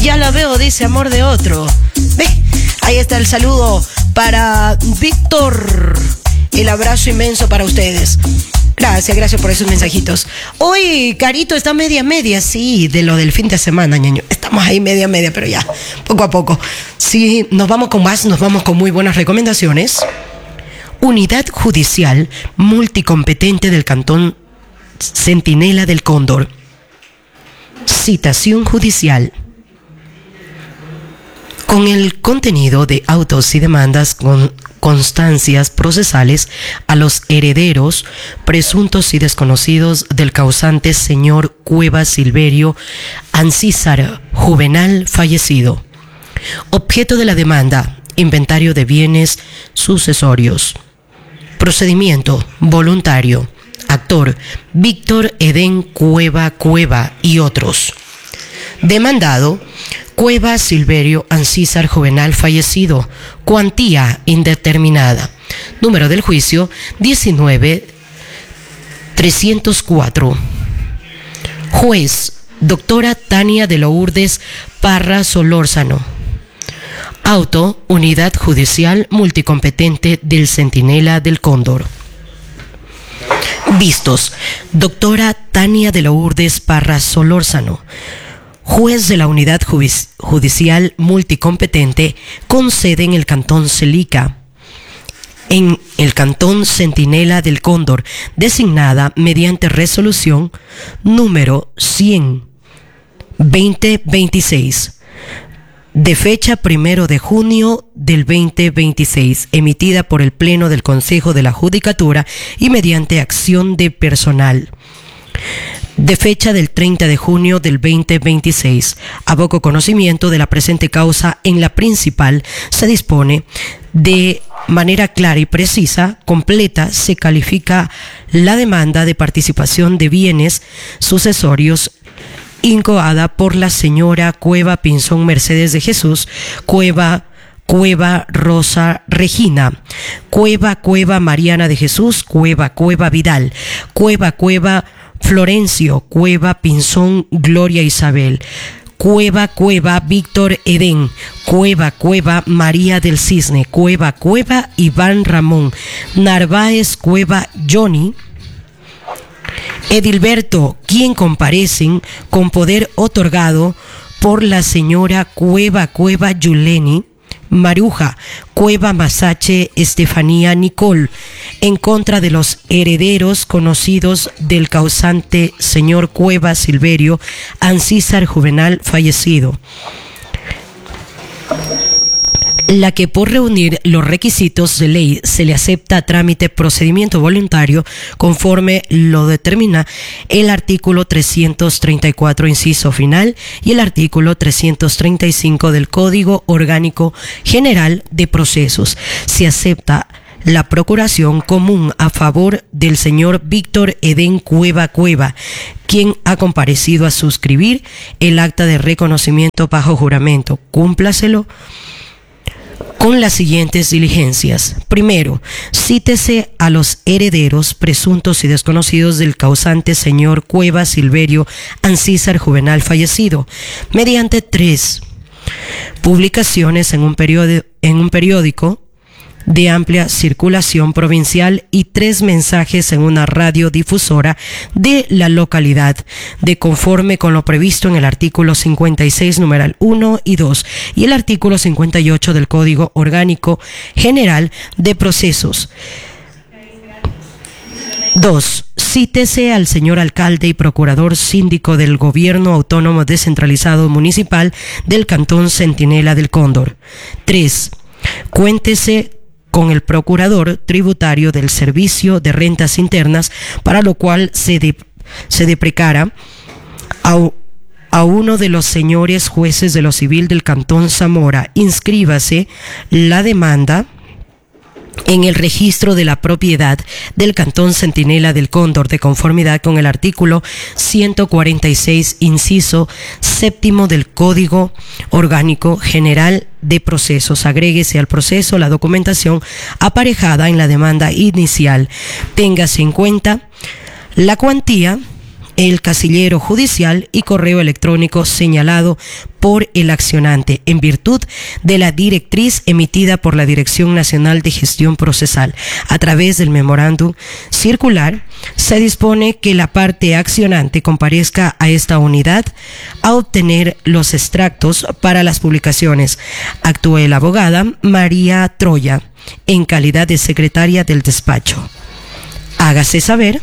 Ya la veo, dice amor de otro. Ve, ahí está el saludo para Víctor. El abrazo inmenso para ustedes. Gracias por esos mensajitos. Hoy, Carito, está media, sí, de lo del fin de semana, ñaño. Estamos ahí media, pero ya, poco a poco. Sí, nos vamos con más, nos vamos con muy buenas recomendaciones. Unidad Judicial Multicompetente del Cantón Centinela del Cóndor. Citación judicial. Con el contenido de autos y demandas con constancias procesales a los herederos, presuntos y desconocidos del causante señor Cueva Silverio Ancísar Juvenal fallecido. Objeto de la demanda: inventario de bienes sucesorios. Procedimiento: voluntario. Actor: Víctor Edén Cueva y otros. Demandado: Cueva Silverio Ancísar Juvenal fallecido. Cuantía indeterminada. Número del juicio: 19-304. Juez: doctora Tania de Lourdes Parra Solórzano. Auto: Unidad Judicial Multicompetente del Centinela del Cóndor. Vistos: doctora Tania de Lourdes Parra Solórzano, juez de la Unidad Judicial Multicompetente con sede en el Cantón Celica, en el Cantón Centinela del Cóndor, designada mediante resolución número 100/2026, de fecha 1 de junio del 2026, emitida por el Pleno del Consejo de la Judicatura y mediante acción de personal, de fecha del 30 de junio del 2026. Aboco conocimiento de la presente causa. En la principal se dispone de manera clara y precisa, completa, se califica la demanda de participación de bienes sucesorios incoada por la señora Cueva Pinzón Mercedes de Jesús, Cueva Rosa Regina, Cueva Mariana de Jesús, Cueva Vidal, Cueva Florencio, Cueva Pinzón Gloria Isabel, Cueva Víctor Edén, Cueva María del Cisne, Cueva Iván Ramón, Narváez Cueva Johnny, Edilberto, quien comparecen con poder otorgado por la señora Cueva Yuleni, Maruja, Cueva Masache Estefanía Nicole, en contra de los herederos conocidos del causante señor Cueva Silverio Ancísar Juvenal fallecido, la que por reunir los requisitos de ley se le acepta a trámite procedimiento voluntario conforme lo determina el artículo 334 inciso final y el artículo 335 del Código Orgánico General de Procesos. Se acepta la procuración común a favor del señor Víctor Edén Cueva, quien ha comparecido a suscribir el acta de reconocimiento bajo juramento. Cúmplaselo con las siguientes diligencias. Primero, cítese a los herederos presuntos y desconocidos del causante señor Cueva Silverio Ancísar Juvenal fallecido, mediante 3 publicaciones en un periódico de amplia circulación provincial y 3 mensajes en una radiodifusora de la localidad, de conforme con lo previsto en el artículo 56, numeral 1 y 2, y el artículo 58 del Código Orgánico General de Procesos. 2. Cítese al señor alcalde y procurador síndico del Gobierno Autónomo Descentralizado Municipal del Cantón Centinela del Cóndor. 3. Cuéntese con el procurador tributario del Servicio de Rentas Internas, para lo cual se deprecara a uno de los señores jueces de lo civil del Cantón Zamora. Inscríbase la demanda en el registro de la propiedad del Cantón Centinela del Cóndor, de conformidad con el artículo 146, inciso séptimo del Código Orgánico General de Procesos. Agréguese al proceso la documentación aparejada en la demanda inicial. Téngase en cuenta la cuantía el casillero judicial y correo electrónico señalado por el accionante en virtud de la directriz emitida por la Dirección Nacional de Gestión Procesal. A través del memorándum circular se dispone que la parte accionante comparezca a esta unidad a obtener los extractos para las publicaciones. Actúe la abogada María Troya en calidad de secretaria del despacho. Hágase saber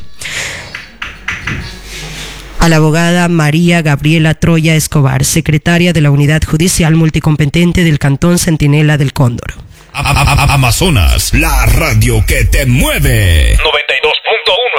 a la abogada María Gabriela Troya Escobar, secretaria de la Unidad Judicial Multicompetente del Cantón Centinela del Cóndor. Amazonas, la radio que te mueve. 92.1